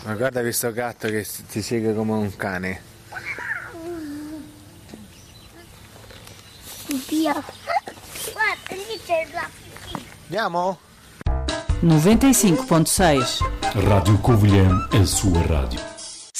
Ma guarda questo gatto che ti segue come un cane. Via. Guarda, lì c'è la pipì. Andiamo? 95.6 Rádio Covilhã, a sua rádio.